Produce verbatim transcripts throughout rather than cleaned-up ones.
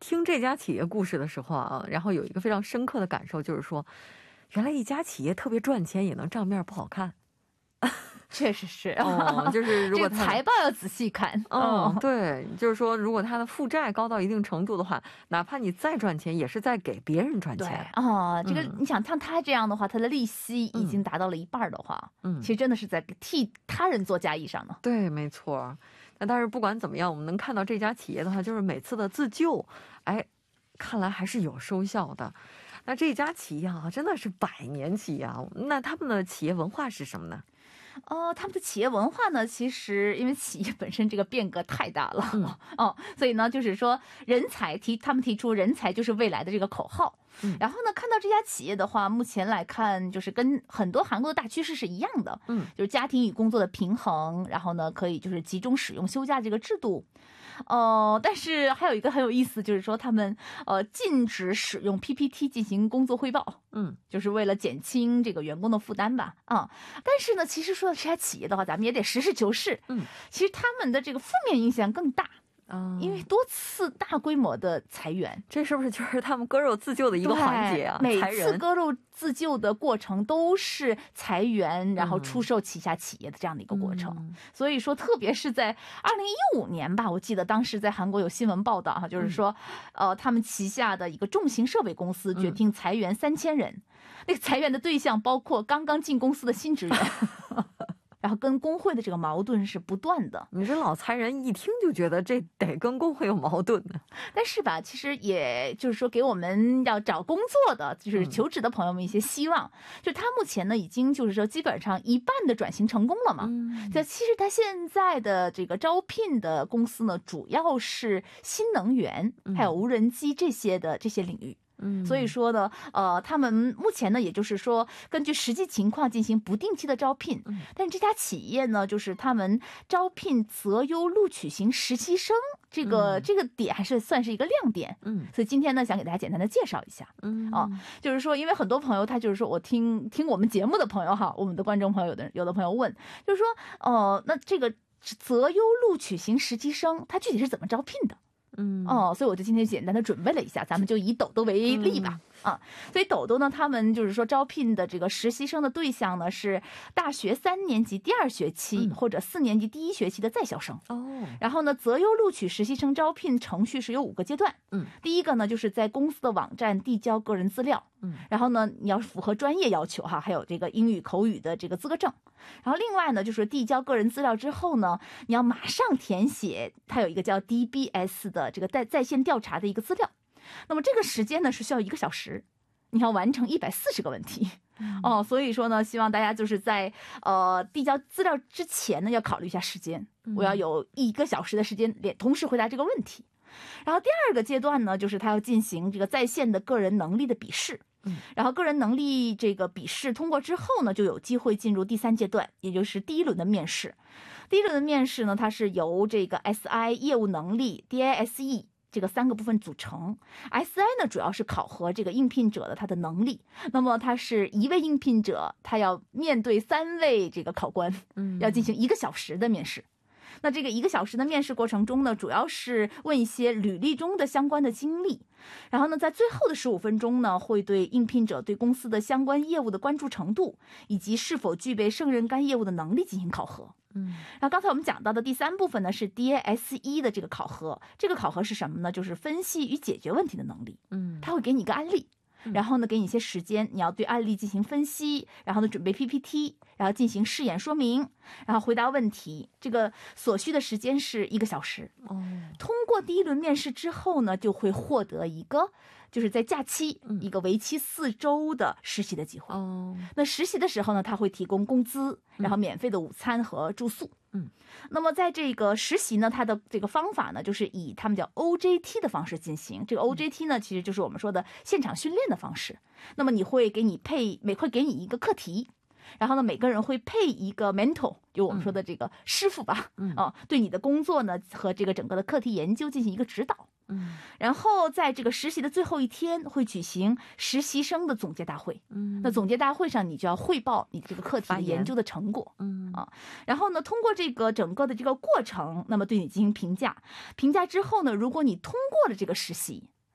听这家企业故事的时候啊，然后有一个非常深刻的感受，就是说原来一家企业特别赚钱也能账面不好看。 确实是， 哦，就是如果这个财报要仔细看。 哦，对，就是说如果他的负债高到一定程度的话，哪怕你再赚钱也是在给别人赚钱。 对啊，这个你想像他这样的话，他的利息已经达到了一半的话， 嗯， 其实真的是在替他人做嫁衣裳呢。 对，没错。那但是不管怎么样，我们能看到这家企业的话，就是每次的自救，哎，看来还是有收效的。那这家企业啊，真的是百年企业啊。那他们的企业文化是什么呢？ 呃，他们的企业文化呢，其实因为企业本身这个变革太大了， 嗯、 哦，所以呢，就是说人才提他们提出人才就是未来的这个口号。 嗯、 然后呢，看到这家企业的话，目前来看就是跟很多韩国的大趋势是一样的， 嗯， 就是家庭与工作的平衡，然后呢，可以就是集中使用休假这个制度。呃，但是还有一个很有意思，就是说他们呃禁止使用 P P T 进行工作汇报， 嗯， 就是为了减轻这个员工的负担吧，啊、嗯，但是呢，其实说到这家企业的话，咱们也得实事求是， 嗯， 其实他们的这个负面影响更大。 嗯， 因为多次大规模的裁员， 这是不是就是他们割肉自救的一个环节啊？ 每次割肉自救的过程都是裁员，然后出售旗下企业的这样的一个过程。 嗯、 所以说，特别是在二零一五年吧，我记得当时在韩国有新闻报道哈，就是说，嗯、呃，他们旗下的一个重型设备公司决定裁员三千人，嗯、那个裁员的对象包括刚刚进公司的新职员。然后跟工会的这个矛盾是不断的。 你这老裁人一听就觉得这得跟工会有矛盾呢。 但是吧，其实也就是说给我们要找工作的就是求职的朋友们一些希望，嗯、就他目前呢已经就是说基本上一半的转型成功了嘛。嗯，这其实他现在的这个招聘的公司呢，主要是新能源还有无人机这些的这些领域。 嗯， 所以说呢，呃，他们目前呢，也就是说，根据实际情况进行不定期的招聘。嗯，但是这家企业呢，就是他们招聘择优录取型实习生，这个、嗯、这个点还是算是一个亮点。嗯，所以今天呢，想给大家简单的介绍一下。嗯，啊，就是说，因为很多朋友他就是说我听听我们节目的朋友哈，我们的观众朋友有的有的朋友问，就是说，呃，那这个择优录取型实习生，他具体是怎么招聘的？嗯哦，所以我就今天简单的准备了一下，咱们就以抖抖为例吧。嗯、啊，所以抖抖呢，他们就是说招聘的这个实习生的对象呢是大学三年级第二学期、嗯、或者四年级第一学期的在校生。哦，然后呢，择优录取实习生招聘程序是有五个阶段。嗯，第一个呢就是在公司的网站递交个人资料。嗯，然后呢你要符合专业要求哈，还有这个英语口语的这个资格证。然后另外呢，就是递交个人资料之后呢，你要马上填写，它有一个叫 D B S 的这个在在线调查的一个资料。那么这个时间呢是需要一个小时，你要完成一百四十个问题。嗯、哦，所以说呢，希望大家就是在呃递交资料之前呢，要考虑一下时间，我要有一个小时的时间连同时回答这个问题。然后第二个阶段呢，就是他要进行这个在线的个人能力的笔试。嗯，然后个人能力这个笔试通过之后呢，就有机会进入第三阶段，也就是第一轮的面试。第一轮的面试呢，它是由这个 S I 业务能力 D I S E 这个三个部分组成。S I 呢，主要是考核这个应聘者的他的能力。那么他是一位应聘者，他要面对三位这个考官，嗯，要进行一个小时的面试。那这个一个小时的面试过程中呢，主要是问一些履历中的相关的经历，然后呢，在最后的十五分钟呢，会对应聘者对公司的相关业务的关注程度，以及是否具备胜任该业务的能力进行考核。嗯，然后刚才我们讲到的第三部分呢，是 D I S E 的这个考核。这个考核是什么呢？就是分析与解决问题的能力。嗯，他会给你一个案例。然后呢，给你一些时间，你要对案例进行分析，然后呢，准备 P P T， 然后进行试演说明，然后回答问题。这个所需的时间是一个小时。哦，通过第一轮面试之后呢，就会获得一个就是在假期一个为期四周的实习的机会。哦，那实习的时候呢，他会提供工资，然后免费的午餐和住宿。嗯，那么在这个实习呢，它的这个方法呢，就是以他们叫 O J T 的方式进行。这个 O J T 呢，其实就是我们说的现场训练的方式。那么你会给你配每会给你一个课题，然后呢，每个人会配一个 mentor， 就我们说的这个师傅吧，嗯啊，对你的工作呢和这个整个的课题研究进行一个指导。嗯，然后在这个实习的最后一天会举行实习生的总结大会。嗯，那总结大会上你就要汇报你这个课题的研究的成果。嗯啊，然后呢，通过这个整个的这个过程，那么对你进行评价。评价之后呢，如果你通过了这个实习，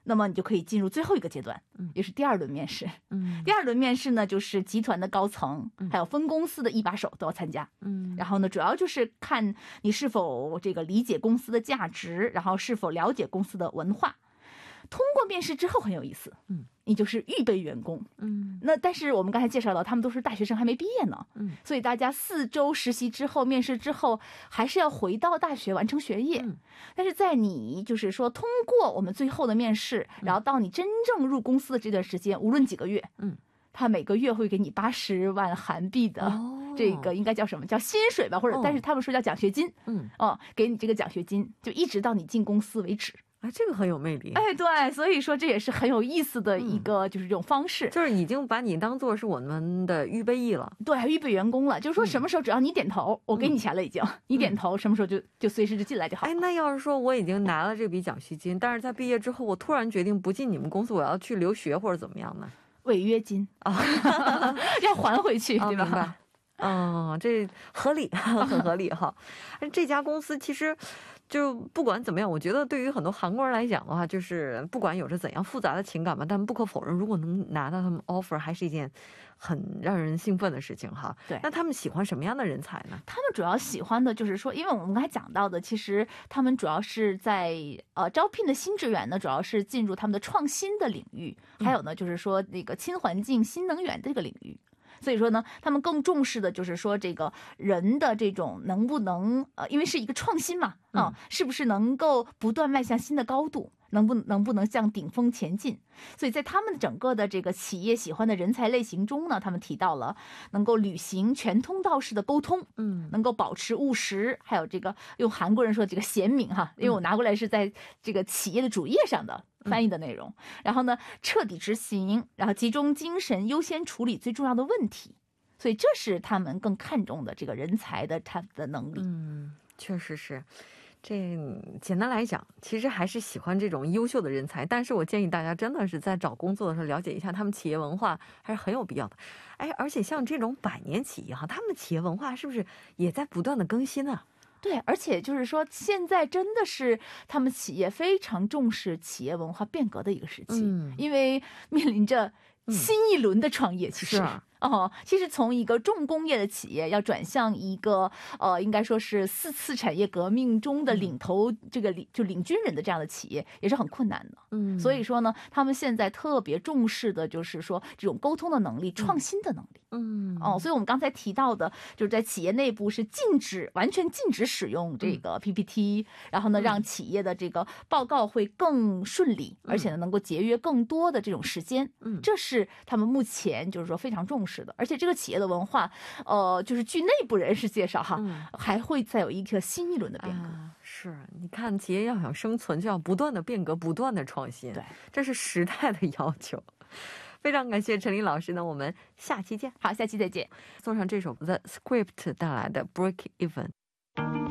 那么你就可以进入最后一个阶段， 嗯也是第二轮面试。 嗯第二轮面试呢，就是集团的高层，还有分公司的一把手都要参加。 嗯， 然后呢，主要就是看你是否这个理解公司的价值，然后是否了解公司的文化。通过面试之后很有意思， 嗯， 你就是预备员工。 嗯那但是我们刚才介绍到，他们都是大学生，还没毕业呢， 嗯， 所以大家四周实习之后，面试之后，还是要回到大学完成学业。 嗯但是在你就是说通过我们最后的面试，然后到你真正入公司的这段时间，无论几个月， 嗯， 他每个月会给你八十万韩币的、 哦， 这个应该叫什么叫薪水吧，或者、 哦但是他们说叫奖学金。 嗯， 哦，给你这个奖学金，就一直到你进公司为止。 哎，这个很有魅力。 哎，对，所以说这也是很有意思的一个，就是这种方式， 就是已经把你当做是我们的预备役了。 对，预备员工了。就是说什么时候只要你点头，我给你钱了已经，你点头，什么时候就就随时就进来就好。 哎，那要是说我已经拿了这笔奖学金，但是在毕业之后，我突然决定不进你们公司，我要去留学或者怎么样呢？ 违约金啊， 要还回去， 哦对吧？ 明白。嗯，这合理，很合理哈。这家公司其实就不管怎么样，我觉得对于很多韩国人来讲的话，就是不管有着怎样复杂的情感吧，但不可否认，如果能拿到他们 offer，还是一件很让人兴奋的事情哈。 对， 那他们喜欢什么样的人才呢？ 他们主要喜欢的就是说，因为我们刚才讲到的，其实他们主要是在呃招聘的新职员呢，主要是进入他们的创新的领域，还有呢就是说那个氢环境、新能源这个领域。所以说呢，他们更重视的就是说这个人的这种能不能呃，因为是一个创新嘛，啊、 嗯， 是不是能够不断迈向新的高度，能不能不能向顶峰前进？所以在他们整个的这个企业喜欢的人才类型中呢，他们提到了能够履行全通道式的沟通， 嗯， 能够保持务实，还有这个用韩国人说这个贤明哈，因为我拿过来是在这个企业的主页上的翻译的内容。然后呢，彻底执行，然后集中精神，优先处理最重要的问题。所以这是他们更看重的这个人才的他的能力。 嗯，确实是。这简单来讲，其实还是喜欢这种优秀的人才，但是我建议大家真的是在找工作的时候了解一下他们企业文化，还是很有必要的。哎，而且像这种百年企业哈，他们的企业文化是不是也在不断的更新啊？ 对，而且就是说，现在真的是他们企业非常重视企业文化变革的一个时期， 嗯， 因为面临着新一轮的创业，其实。 是啊哦，其实从一个重工业的企业要转向一个呃，应该说是四次产业革命中的领头、嗯、这个领就领军人的这样的企业，也是很困难的。 嗯， 所以说呢，他们现在特别重视的就是说这种沟通的能力、创新的能力。 嗯， 哦，所以我们刚才提到的，就是在企业内部是禁止完全禁止使用这个 P P T，、嗯、然后呢，让企业的这个报告会更顺利，嗯、而且呢，能够节约更多的这种时间。 嗯， 这是他们目前就是说非常重视的。而且这个企业的文化，呃，就是据内部人士介绍哈， 嗯、 还会再有一个新一轮的变革。 啊、是，你看企业要想生存，就要不断的变革，不断的创新。 对， 这是时代的要求。非常感谢陈琳老师呢，我们下期见。 好，下期再见。 送上这首 The Script 带来的 Break Even。